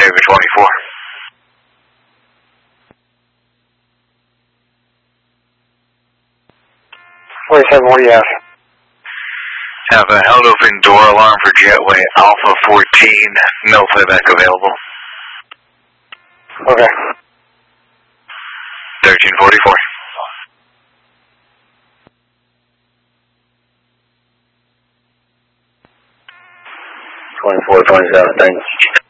Navy 24. 47, what do you have? Have a held open door alarm for Jetway Alpha 14. No playback available. Okay. 1344. 24, 27, thanks.